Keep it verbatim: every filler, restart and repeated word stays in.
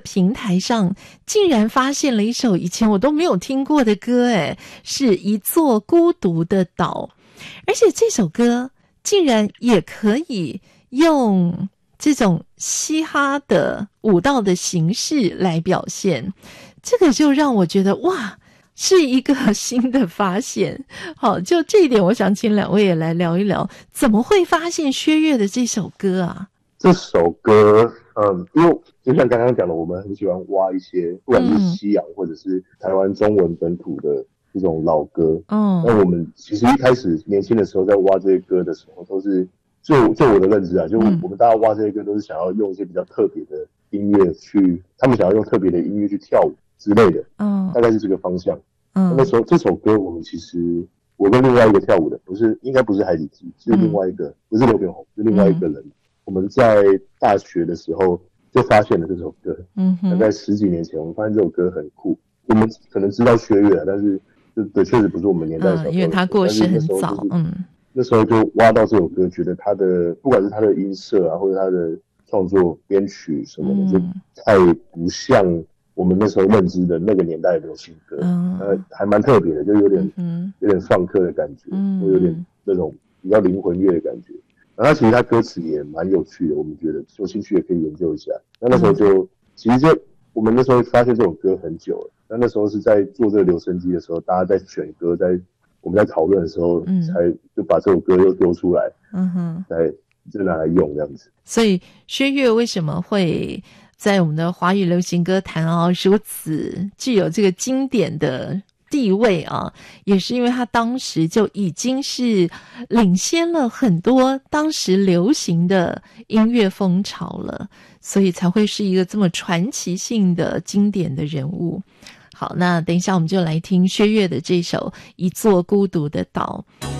平台上竟然发现了一首以前我都没有听过的歌，诶，是一座孤独的岛，而且这首歌竟然也可以用这种嘻哈的舞蹈的形式来表现，这个就让我觉得哇，是一个新的发现。好，就这一点我想请两位也来聊一聊，怎么会发现薛岳的这首歌啊？ 这首歌嗯，因为就像刚刚讲的，我们很喜欢挖一些不管是西洋或者是台湾中文本土的这种老歌。嗯，那我们其实一开始年轻的时候在挖这些歌的时候，都是就就我的认知啊，就我们大家挖这些歌都是想要用一些比较特别的音乐去，他们想要用特别的音乐去跳舞之类的。嗯，大概是这个方向。嗯，那时候这首歌我们其实我跟另外一个跳舞的，不是应该不是海底鸡，是另外一个，不是刘炳宏，是另外一个人。嗯，我们在大学的时候就发现了这首歌。嗯，大概十几年前我们发现这首歌很酷。我们可能知道薛岳，但是这对确实不是我们年代的小歌，嗯， 因为他过世很早。 就是，嗯，那时候就挖到这首歌，觉得他的不管是他的音色啊，或者他的创作编曲什么的，嗯，就太不像我们那时候认知的那个年代的流行歌。嗯，呃，还蛮特别的，就有点，嗯，有点放克的感觉，嗯，或有点那种比较灵魂乐的感觉。然后其实他歌词也蛮有趣的，我们觉得有兴趣也可以研究一下。那那时候就，嗯，其实就我们那时候发现这首歌很久了。那那时候是在做这个留声机的时候，大家在选歌，在我们在讨论的时候，嗯，才就把这首歌又丢出来，嗯哼，才就拿来用这样子。 所以薛岳为什么会在我们的华语流行歌坛啊如此具有这个经典的地位啊，也是因为他当时就已经是领先了很多当时流行的音乐风潮了，所以才会是一个这么传奇性的经典的人物。好，那等一下我们就来听薛岳的这首《一座孤独的岛》。